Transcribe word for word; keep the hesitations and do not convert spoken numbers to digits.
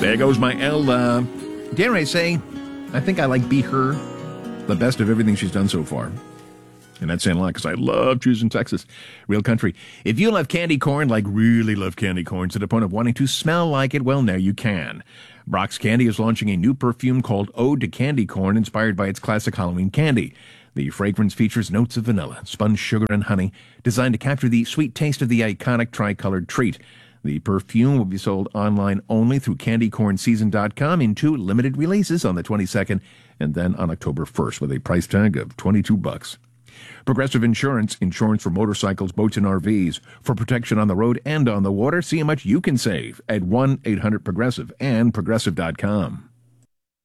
There goes my L. Uh, dare I say, I think I like Be Her the best of everything she's done so far. And that's saying a lot because I love choosing Texas. Real country. If you love candy corn, like really love candy corn, to the point of wanting to smell like it, well, now you can. Brock's Candy is launching a new perfume called Ode to Candy Corn, inspired by its classic Halloween candy. The fragrance features notes of vanilla, spun sugar, and honey, designed to capture the sweet taste of the iconic tricolored treat. The perfume will be sold online only through candy corn season dot com in two limited releases on the twenty-second and then on October first with a price tag of twenty-two bucks. Progressive Insurance, insurance for motorcycles, boats, and R Vs. For protection on the road and on the water, see how much you can save at one eight hundred progressive and progressive dot com.